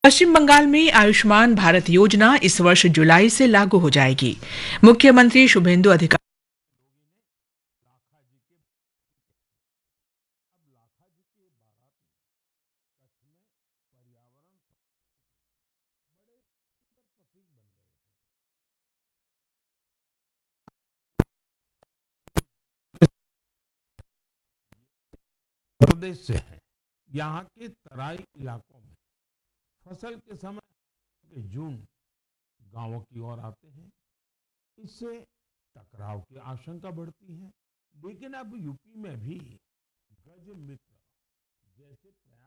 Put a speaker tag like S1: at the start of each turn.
S1: पश्चिम बंगाल में आयुष्मान भारत योजना इस वर्ष जुलाई से लागू हो जाएगी। मुख्यमंत्री शुभेंदु अधिकारी
S2: प्रदेश से है। यहाँ के तराई इलाकों में फसल के समय के जून गांवों की ओर आते हैं। इससे टकराव की आशंका बढ़ती है। लेकिन अब यूपी में भी गज मित्र जैसे प्रयास